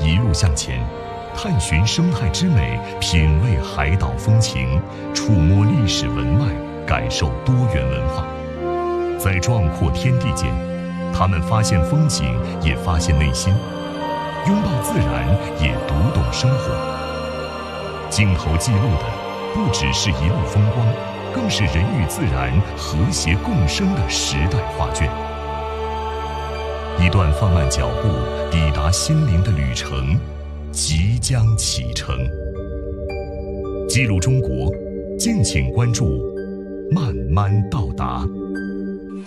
一路向前，探寻生态之美，品味海岛风情，触摸历史文脉，感受多元文化。在壮阔天地间，他们发现风景，也发现内心；拥抱自然，也读懂生活。镜头记录的不只是一路风光，更是人与自然和谐共生的时代画卷。一段放慢脚步抵达心灵的旅程即将启程。记录中国，敬请关注慢慢到达。